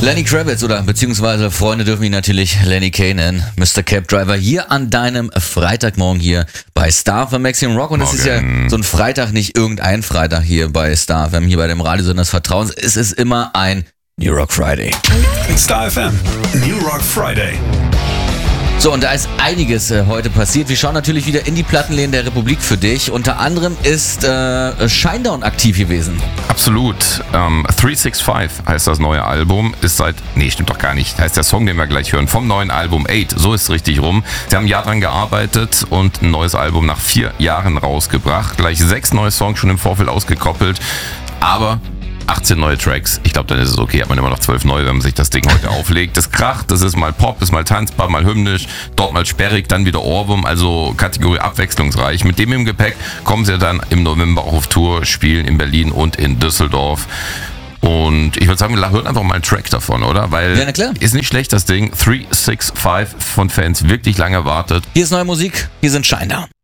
Lenny Kravitz oder beziehungsweise Freunde dürfen ihn natürlich Lenny Kay nennen. Mr. Cab Driver hier an deinem Freitagmorgen hier bei Star FM Maximum Rock. Und es ist ja so ein Freitag, nicht irgendein Freitag hier bei Star FM, hier bei dem Radiosender des Vertrauens. Es ist immer ein New Rock Friday. Star FM, New Rock Friday. So, und da ist einiges heute passiert. Wir schauen natürlich wieder in die Plattenläden der Republik für dich. Unter anderem ist Shinedown aktiv gewesen. Absolut. 365 heißt das neue Album. Stimmt doch gar nicht. Heißt der Song, den wir gleich hören, vom neuen Album 8. So ist es richtig rum. Sie haben ein Jahr dran gearbeitet und ein neues Album nach 4 Jahren rausgebracht. Gleich 6 neue Songs schon im Vorfeld ausgekoppelt. Aber 18 neue Tracks. Ich glaube, dann ist es okay. Hat man immer noch 12 neue, wenn man sich das Ding heute auflegt. Das kracht, das ist mal Pop, ist mal tanzbar, mal hymnisch, dort mal sperrig, dann wieder Ohrwurm, also Kategorie abwechslungsreich. Mit dem im Gepäck kommen sie dann im November auch auf Tour, spielen in Berlin und in Düsseldorf. Und ich würde sagen, wir hören einfach mal einen Track davon, oder? Weil ja, na klar. Ist nicht schlecht, das Ding. 365 von Fans wirklich lange erwartet. Hier ist neue Musik, hier sind Shinedown.